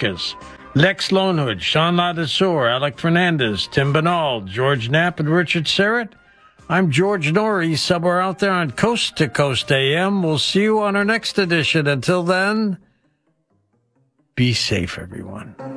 Marcus, Lex Lonehood, Sean Ladisor, Alec Fernandez, Tim Bernal, George Knapp, and Richard Serrett. I'm George Norrie, somewhere out there on Coast to Coast AM. We'll see you on our next edition. Until then, be safe, everyone.